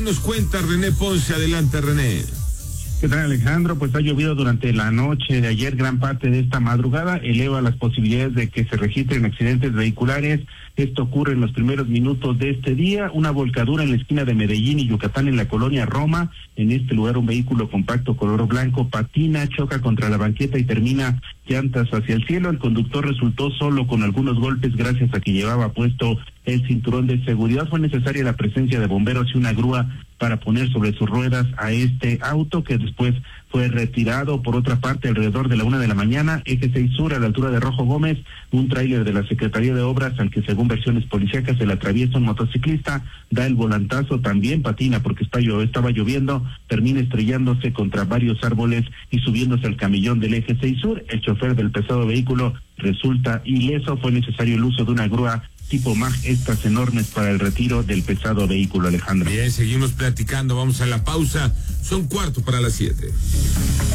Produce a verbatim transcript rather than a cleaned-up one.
nos cuenta René Ponce? Adelante, René. ¿Qué tal, Alejandro? Pues ha llovido durante la noche de ayer, gran parte de esta madrugada, eleva las posibilidades de que se registren accidentes vehiculares. Esto ocurre en los primeros minutos de este día, una volcadura en la esquina de Medellín y Yucatán en la colonia Roma. En este lugar un vehículo compacto color blanco patina, choca contra la banqueta y termina llantas hacia el cielo. El conductor resultó solo con algunos golpes gracias a que llevaba puesto el cinturón de seguridad. Fue necesaria la presencia de bomberos y una grúa para poner sobre sus ruedas a este auto, que después fue retirado. Por otra parte, alrededor de la una de la mañana, eje seis sur, a la altura de Rojo Gómez, un tráiler de la Secretaría de Obras, al que según versiones policíacas se le atraviesa un motociclista, da el volantazo, también patina porque está, estaba lloviendo, termina estrellándose contra varios árboles y subiéndose al camellón del eje seis sur. El chofer del pesado vehículo resulta ileso. Fue necesario el uso de una grúa tipo M A G, estas enormes, para el retiro del pesado vehículo, Alejandro. Bien, seguimos platicando, vamos a la pausa, son cuarto para las siete.